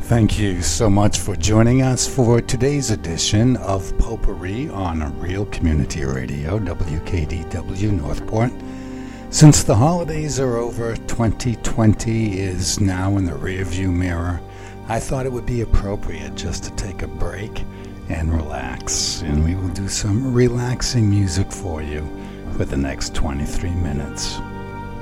Thank you so much for joining us for today's edition of Potpourri on Real Community Radio, WKDW Northport. Since the holidays are over, 2020 is now in the rearview mirror. I thought it would be appropriate just to take a break and relax, and we will do some relaxing music for you for the next 23 minutes.